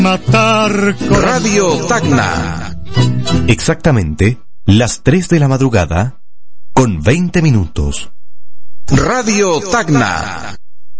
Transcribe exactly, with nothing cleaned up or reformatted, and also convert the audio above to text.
Matar con Radio Tacna. Exactamente las tres de la madrugada con veinte minutos. Radio Tacna.